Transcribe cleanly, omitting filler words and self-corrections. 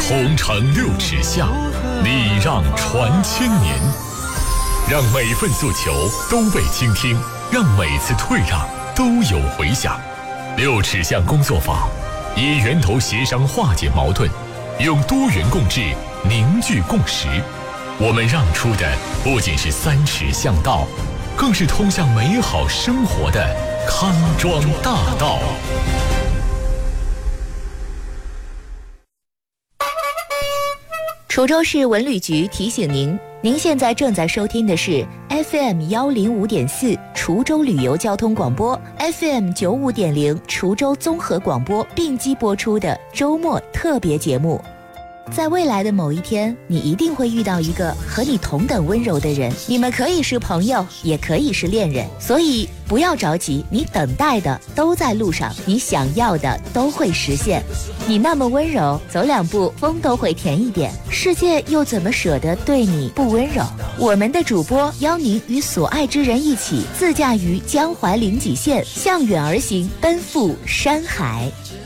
同城6尺巷，礼让传千年。让每份诉求都被倾听，让每次退让都有回响。6尺巷工作坊以源头协商化解矛盾，用多元共治凝聚共识。我们让出的不仅是3尺巷道，更是通向美好生活的康庄大道。 滁州市文旅局提醒您，您现在正在收听的是 FM105.4 滁州旅游交通广播， FM95.0 滁州综合广播并机播出的周末特别节目。在未来的某一天，你一定会遇到一个和你同等温柔的人，你们可以是朋友，也可以是恋人，所以不要着急，你等待的都在路上，你想要的都会实现。你那么温柔，走2步风都会甜一点，世界又怎么舍得对你不温柔？我们的主播邀您与所爱之人一起自驾于江淮临济县，向远而行，奔赴山海。